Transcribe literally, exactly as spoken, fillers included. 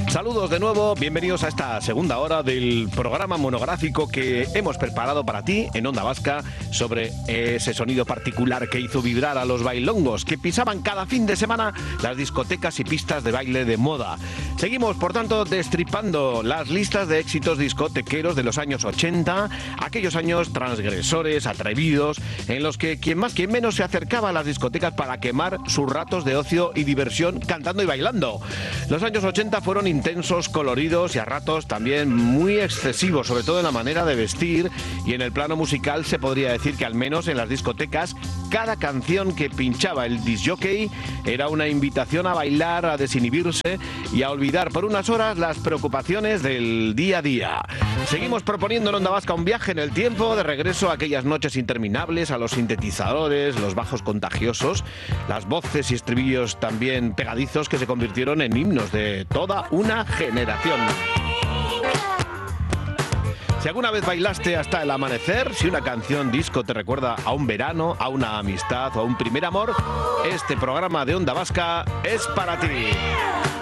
Saludos de nuevo, bienvenidos a esta segunda hora del programa monográfico que hemos preparado para ti en Onda Vasca sobre ese sonido particular que hizo vibrar a los bailongos que pisaban cada fin de semana las discotecas y pistas de baile de moda. Seguimos, por tanto, destripando las listas de éxitos discotequeros de los años ochenta, aquellos años transgresores, atrevidos, en los que quien más quien menos se acercaba a las discotecas para quemar sus ratos de ocio y diversión cantando y bailando. Los años ochenta fueron intensos, coloridos y a ratos también muy excesivos, sobre todo en la manera de vestir, y en el plano musical se podría decir que al menos en las discotecas cada canción que pinchaba el discjockey era una invitación a bailar, a desinhibirse y a olvidar por unas horas las preocupaciones del día a día. Seguimos proponiendo en Onda Vasca un viaje en el tiempo, de regreso a aquellas noches interminables, a los sintetizadores, los bajos contagiosos, las voces y estribillos también pegadizos que se convirtieron en himnos de toda una generación. Si alguna vez bailaste hasta el amanecer, si una canción disco te recuerda a un verano, a una amistad o a un primer amor, este programa de Onda Vasca es para ti.